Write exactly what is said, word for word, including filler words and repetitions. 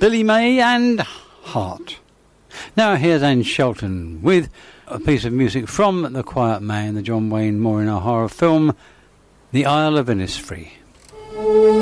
Billy May and Heart. Now here's Anne Shelton with a piece of music from The Quiet Man, the John Wayne Moore horror film, The Isle of Innisfree.